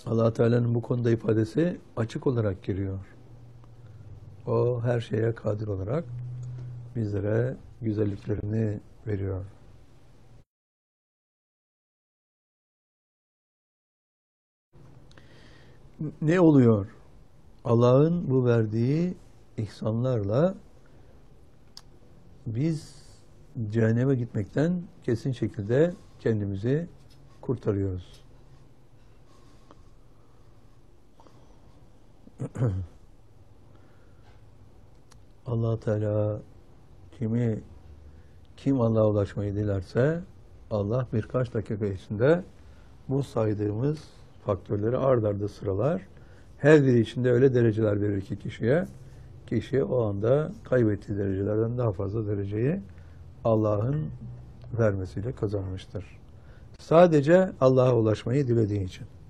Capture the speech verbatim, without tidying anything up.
Allah Teala'nın bu konuda ifadesi açık olarak giriyor. O her şeye kadir olarak bizlere güzelliklerini veriyor. Ne oluyor? Allah'ın bu verdiği ihsanlarla biz cehenneme gitmekten kesin şekilde kendimizi kurtarıyoruz. Allah Teala kimi kim Allah'a ulaşmayı dilerse Allah birkaç dakika içinde bu saydığımız faktörleri ard arda sıralar. Her biri içinde öyle dereceler verir ki kişiye, kişi o anda kaybettiği derecelerden daha fazla dereceyi Allah'ın vermesiyle kazanmıştır. Sadece Allah'a ulaşmayı dilediği için.